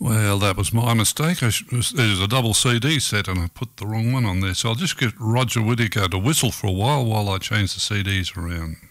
Well, that was my mistake. There's a double CD set and I put the wrong one on there. So I'll just get Roger Whittaker to whistle for a while I change the CDs around.